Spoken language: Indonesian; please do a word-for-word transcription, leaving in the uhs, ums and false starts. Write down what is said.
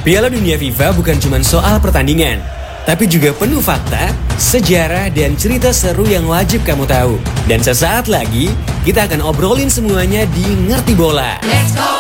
Piala Dunia FIFA bukan cuma soal pertandingan, tapi juga penuh fakta, sejarah, dan cerita seru yang wajib kamu tahu. Dan sesaat lagi, kita akan obrolin semuanya di Ngerti Bola. Let's go!